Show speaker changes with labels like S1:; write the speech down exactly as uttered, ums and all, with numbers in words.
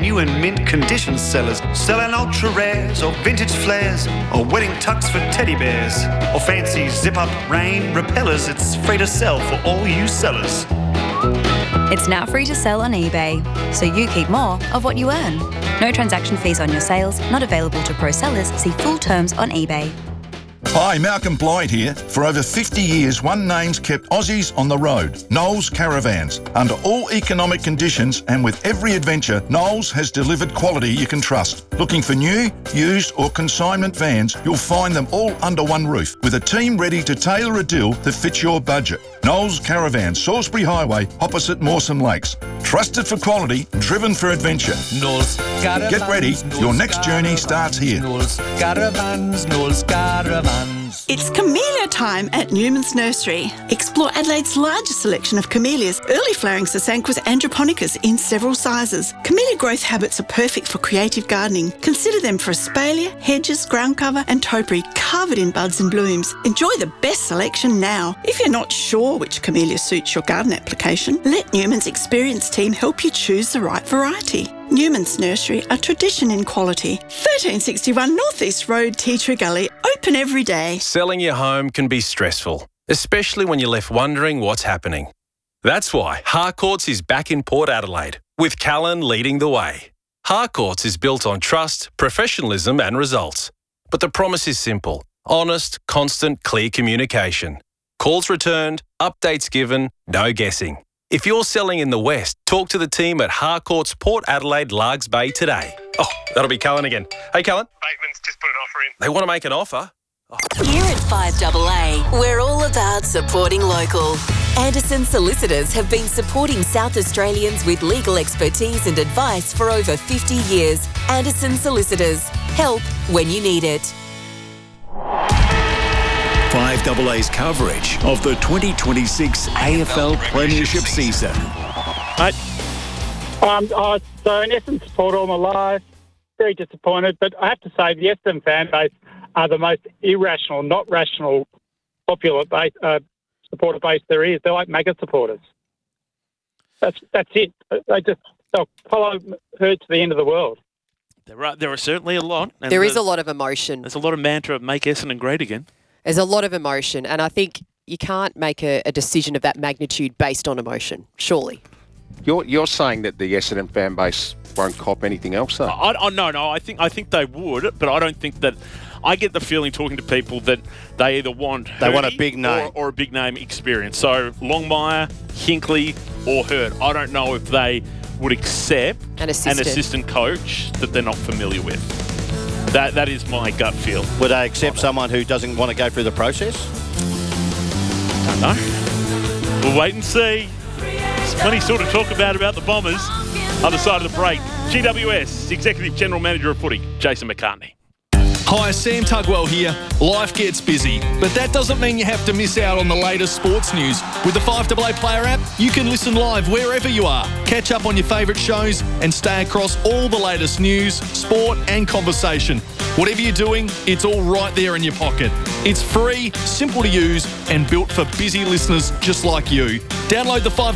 S1: new and mint condition sellers, selling ultra rares or vintage flares, or wedding tucks for teddy bears, or fancy zip-up rain repellers. It's free to sell for all you sellers.
S2: It's now free to sell on eBay, so you keep more of what you earn. No transaction fees on your sales, not available to pro sellers. See full terms on eBay.
S3: Hi, Malcolm Blyde here. For over fifty years, one name's kept Aussies on the road. Knowles Caravans. Under all economic conditions and with every adventure, Knowles has delivered quality you can trust. Looking for new, used or consignment vans, you'll find them all under one roof with a team ready to tailor a deal that fits your budget. Knowles Caravans, Salisbury Highway, opposite Mawson Lakes. Trusted for quality, driven for adventure.
S4: Knowles Caravans.
S3: Get ready, your next journey starts here.
S4: Knowles Caravans, Knowles Caravans.
S5: It's camellia time at Newman's Nursery. Explore Adelaide's largest selection of camellias, early flowering Sasanquas androponicus in several sizes. Camellia growth habits are perfect for creative gardening. Consider them for espalier, hedges, ground cover and topiary covered in buds and blooms. Enjoy the best selection now. If you're not sure which camellia suits your garden application, let Newman's experienced team help you choose the right variety. Newman's Nursery, a tradition in quality. thirteen sixty-one North East Road, Tea Tree Gully, open every day.
S6: Selling your home can be stressful, especially when you're left wondering what's happening. That's why Harcourts is back in Port Adelaide, with Callan leading the way. Harcourts is built on trust, professionalism and results. But the promise is simple: honest, constant, clear communication. Calls returned, updates given, no guessing. If you're selling in the West, talk to the team at Harcourts Port Adelaide Largs Bay today. Oh, that'll be Callan again. Hey, Callan.
S7: Bateman's just put an offer in.
S6: They want to make an offer? Oh.
S8: Here at five A A, we're all about supporting local. Anderson Solicitors have been supporting South Australians with legal expertise and advice for over fifty years. Anderson Solicitors. Help when you need it.
S9: five A A's coverage of the twenty twenty-six A F L Premiership season.
S10: Mate, um, oh, so in essence, support all my life. Very disappointed, but I have to say the Essendon fan base are the most irrational, not rational, popular base, uh, supporter base there is. They're like mega supporters. That's that's it. They just they'll follow Herd to the end of the world.
S11: There are there are certainly a lot.
S12: And there is a lot of emotion.
S11: There's a lot of mantra of make Essendon great again.
S12: There's a lot of emotion, and I think you can't make a, a decision of that magnitude based on emotion, surely.
S13: You're you're saying that the Essendon fan base won't cop anything else, though?
S11: I, I, no, no, I think I think they would, but I don't think that... I get the feeling talking to people that they either want
S14: they want a big name
S11: or, or a big name experience. So Longmire, Hinkley, or Herd. I don't know if they would accept
S12: an assistant,
S11: an assistant coach that they're not familiar with. That that is my gut feel.
S14: Would they accept someone who doesn't want to go through the process?
S11: Don't know. We'll wait and see. There's plenty sort of talk about about the Bombers. Other side of the break. G W S Executive General Manager of Footy, Jason McCartney.
S15: Hi, Sam Tugwell here. Life gets busy, but that doesn't mean you have to miss out on the latest sports news. With the five A A Player app, you can listen live wherever you are, catch up on your favourite shows and stay across all the latest news, sport and conversation. Whatever you're doing, it's all right there in your pocket. It's free, simple to use and built for busy listeners just like you. Download the five